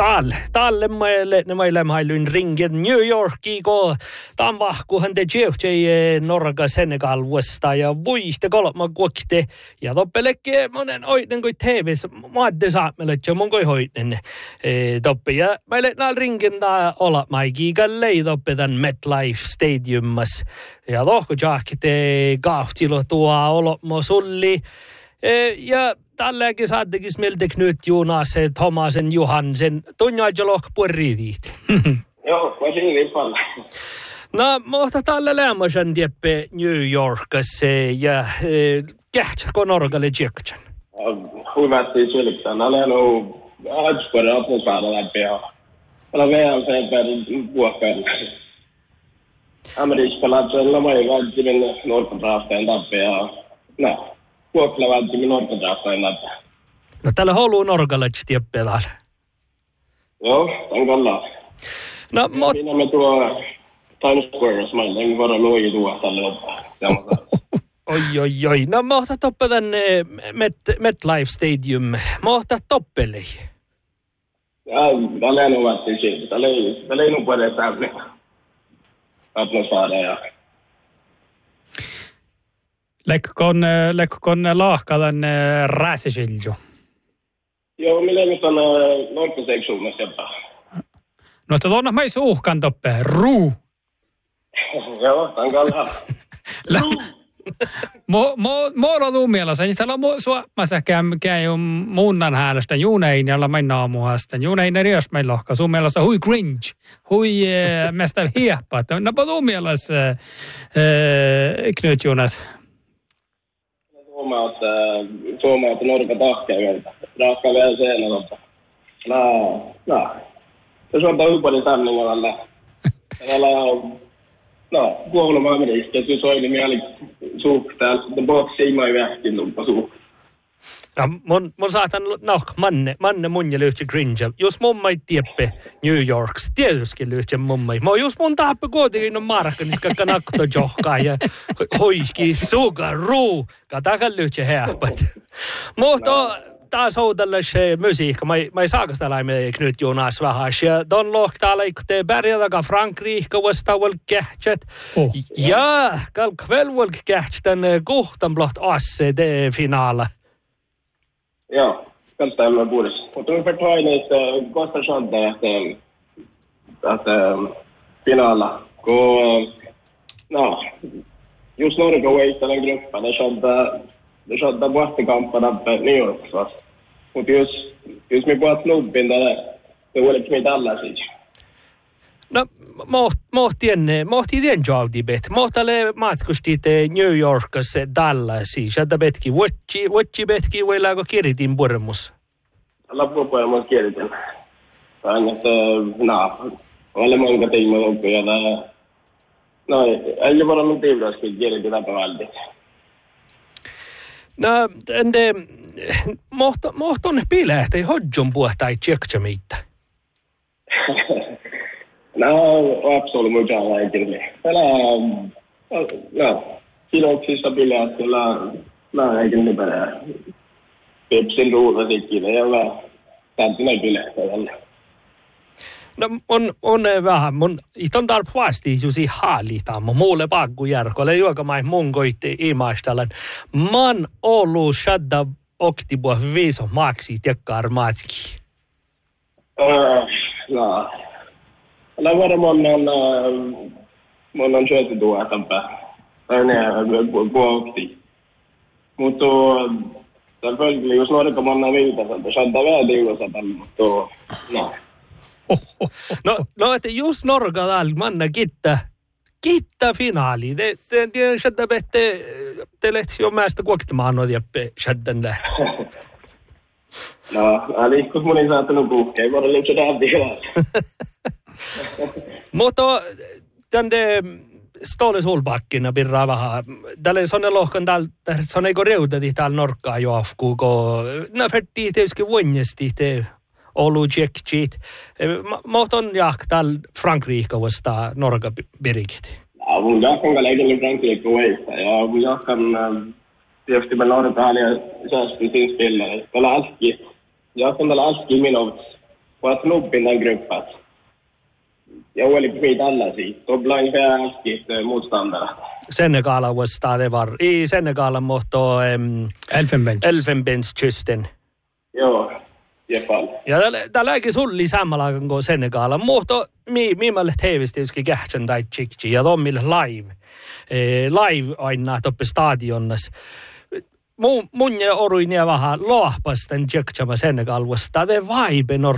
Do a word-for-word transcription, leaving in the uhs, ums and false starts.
tal, talle maille ne maille mailun ringen New Yorki ko tam vahkuhan de jefte Norga Senegal vasta ja vuiste kolma kuokte ja toppelekke monen oiden kuin T V:ssä maadde saamelle ja mon kuin hoiden toppe ja maille nal ringen da olla maigi galle toppe dan MetLife Stadiumas ja lohko jahkite kahtilo tuo olo mosulli ja tälläkin saattekin mieltä Knut Jonas, Thomasen, Johansen, tunnaat lohko puoliviit. Joo, voisi hyvin paljon. No, mutta tällä lämmöisen tieppe New Yorkissa ja kähtsä Norgalle tjekkän? Hyvät sylkään. Olen ollut ajatuspuolen apusaada läpi ja olen vähän sen verran vuokkaan. Amerikkalaisella mä ei välttämättä mennä Norkadrafteen läpi ja no. Vuokla välttämättä Norkadrafteen läpi. No täällä holu Norgalle tieppe täällä. Joo, on kyllä. No, mo... Minä me tuo Times Squareissa, mä en voida luoja tuo tälle ottaa. Oi, oi, oi. No, mohta toppe tänne Met, MetLife Stadium. Mohta toppele. Ja, täällä ei ole välttämättä siitä. Täällä ei ole puolella tämmöinen atmosfääriä ja... Lekkokon, lekkokon laahka tänne rääsisilju? Joo, minä nyt on norppaseksuumassa jopa. No, että tuonne mä ei suuhkan toppe. Ruu. Joo, tämän kallaan. Ruu. Mulla on tuumielossa. Täällä on suomassa käy muunnan häällöstä juunein, jolla mä naamuhasta. Juunein eri jos meillä lohka. Sun mielessä hui cringe. Hui mestä hieppa. No, mä tuumielossa Knut Jonas. Suomaat, suomaat Norka tahkea vielä. Rahka vielä seinä. No, no. Se on paljon paljon tämmöinen. Täällä on, no, kuolema Amerikka, se soini mieli suhtaa. The box ei mai vähkin lumpa suhtaa. Ja mun, mun saatan, no, manne, manne mun ja lyhtsä cringe. Jos mun mai tieppe New Yorks, tietysti lyhtsä mun mai. Mä just mun taappi kuitenkin on markka, niska kanakto johkaa ja hoiski suga ruu. Katakan lyhtsä heäpät. Mutta taas on tällaisen musiikka. Mä, mä ei saako sitä laimeen Knut Jonas vähän. Ja ton lohtaa leikkutee pärjätäkä Frankrika vastaavalla kähtsät. Oh, ja kalkvelvalla kähtsän kohtan blott asse finaala. Joo, kanssa emme puolesta. Mutta me får aina, että kohta chantaa, että, että finaala. Kun, no, just Norge voittaa den gruppen. Det chantar, det chantar bortekampparna på New York. Va? Mutta jos, jos me puhut klubbin, det var liksom inte alla siis. No, mohti ennen, mohti den jawdibet. Mohtalle matkustit New Yorkissa Dallasiin. Sieltä betki, vuotsi, vuotsi betki, voillaanko kiritin purmus? Loppupuolella mä kiritin. Aina, että, no, olen monta tiimoja loppuja. No, ei ole varmaan tiivroiskin kiritin tätä vältit. No, ende, mohto, mohton pilähtä, ei hodjon puhtaa ei tjekkää meitä. No, absolut mukaan laikille. Täällä, no, kiloksissa bileet, kyllä, no, eikä ne perää. Pepsin ruutasitkin, ei ole täytyy bileet tällä. No, on, on vähän, mun, iton tarppaasti juuri haalitaan, muulle pakku järkolle, joka mai mun koitti imaistalan. Man ollut shadda oktibua viiso maksi tekkaar matki. Uh, no. Alla varmaan on, mun on syöty tuotanpä. Ne vuokti. Mutta selvfølgelig, jos Norge manna viitasa, että saattaa vähän tiivosata, mutta no. No, no, että just Norga täällä manna kittää, kittää finaali. Te, te, te, shadda pette, te lehti jo mästä kuoktimaan noin jäppe shaddan lähtö. No, ali kun mun ei saattanut puhkea, ei voida lyhtsä tähän vielä. Mutta tänne Ståle Solbakken pirraa vähän. Tälle sonne lohkan täällä, sonne kun reutati täällä Norkkaa joafku, kun no färtii tietysti vuonnesti te Olu tjekkit. Mutta on jak täällä Frankrika vasta Norga birikit. Ja, mun jakkan kan lägga Frankrika veista. Ja mun jakkan tietysti me Norga ja säästi sin spelare. Tällä alski. Jakkan tällä alski minuutis. våra klubben har gruppat. Jag var lite skit alla sig. Då bland ungefär motståndare. Senegala vastaan det var. I Senegala mohto um, Elfenbenskysten. Joo, i fall. Ja täällä äkin sulli samalla kuin Senegala. Mohto mi mimalle teevistiuski kähtsän tai tsikki ja tommille live. Eh, live aina toppe stadionnas. Mun mun ja oruin ja vähän lohpastan tjekkama Senegal vastaan. Det vibe